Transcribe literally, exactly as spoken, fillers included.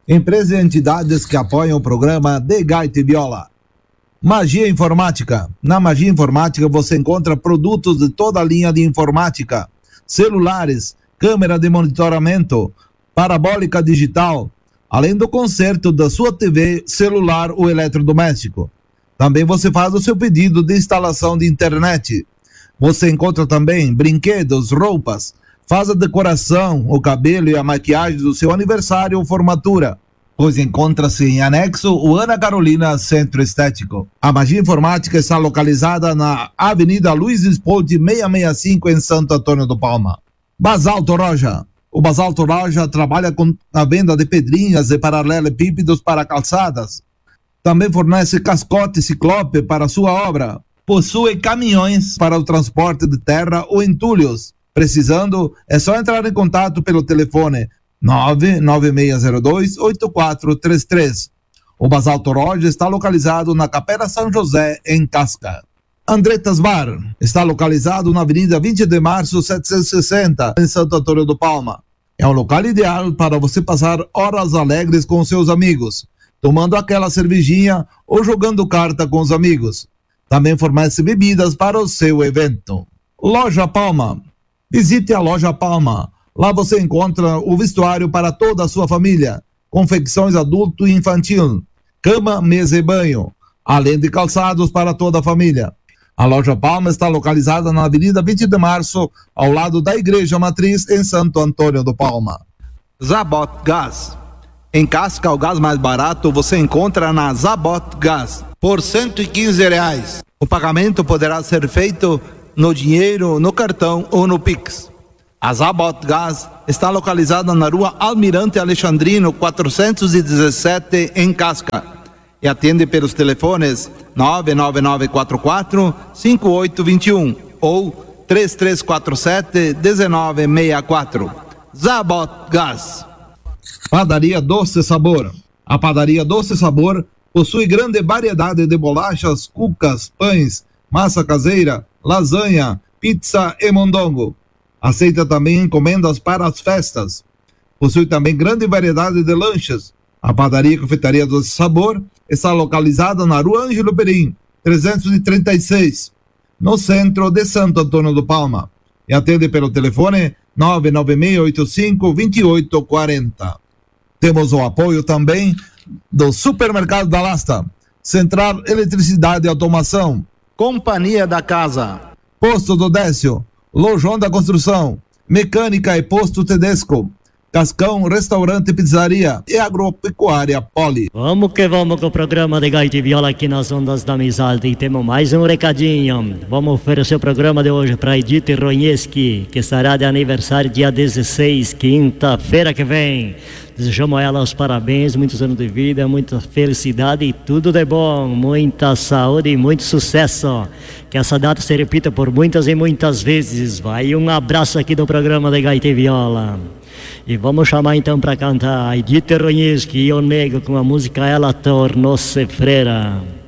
Empresas e entidades que apoiam o programa de Gaita e Viola. Magia Informática. Na Magia Informática você encontra produtos de toda a linha de informática, celulares, câmera de monitoramento, parabólica digital, além do conserto da sua T V, celular ou eletrodoméstico. Também você faz o seu pedido de instalação de internet. Você encontra também brinquedos, roupas, faz a decoração, o cabelo e a maquiagem do seu aniversário ou formatura, pois encontra-se em anexo o Ana Carolina Centro Estético. A Magia Informática está localizada na Avenida Luiz Espoldi seiscentos e sessenta e cinco, em Santo Antônio do Palma. Basalto Roja. O Basalto Roja trabalha com a venda de pedrinhas e paralelepípedos para calçadas. Também fornece cascote ciclope para sua obra. Possui caminhões para o transporte de terra ou entulhos. Precisando, é só entrar em contato pelo telefone nove nove seis zero dois oito quatro três três. O Basalto Roja está localizado na Capela São José, em Casca. Andretas Bar está localizado na Avenida vinte de março setecentos e sessenta, em Santo Antônio do Palma. É um local ideal para você passar horas alegres com seus amigos, tomando aquela cervejinha ou jogando carta com os amigos. Também fornece bebidas para o seu evento. Loja Palma. Visite a Loja Palma. Lá você encontra o vestuário para toda a sua família, confecções adulto e infantil, cama, mesa e banho, além de calçados para toda a família. A Loja Palma está localizada na Avenida vinte de março, ao lado da Igreja Matriz, em Santo Antônio do Palma. Zabot Gás. Em Casca, o gás mais barato você encontra na Zabot Gás, por cento e quinze reais. O pagamento poderá ser feito no dinheiro, no cartão ou no Pix. A Zabot Gás está localizada na Rua Almirante Alexandrino quatrocentos e dezessete, em Casca, e atende pelos telefones nove nove nove quatro quatro cinco oito dois um ou três três quatro sete um nove seis quatro. Zabot Gás. Padaria Doce Sabor. A Padaria Doce Sabor possui grande variedade de bolachas, cucas, pães, massa caseira, lasanha, pizza e mondongo. Aceita também encomendas para as festas. Possui também grande variedade de lanches. A Padaria e Confeitaria Doce Sabor está localizada na Rua Ângelo Perim, trezentos e trinta e seis, no centro de Santo Antônio do Palma. E atende pelo telefone nove nove seis oito cinco dois oito quatro zero. Temos o apoio também do Supermercado da Lasta, Central Eletricidade e Automação, Companhia da Casa, Posto do Décio, Lojão da Construção, Mecânica e Posto Tedesco, Cascão, Restaurante e Pizzaria e Agropecuária Poli. Vamos que vamos com o programa de Gaita e Viola aqui nas Ondas da Amizade. E temos mais um recadinho. Vamos oferecer o programa de hoje para Edith Ronheski, que estará de aniversário dia dezesseis, quinta-feira que vem. Desejamos a ela os parabéns, muitos anos de vida, muita felicidade e tudo de bom, muita saúde e muito sucesso. Que essa data se repita por muitas e muitas vezes. Vai um abraço aqui do programa de Gaita e Viola. E vamos chamar então para cantar a Edith Ronheski e o Nego com a música Ela Tornou-se Freira.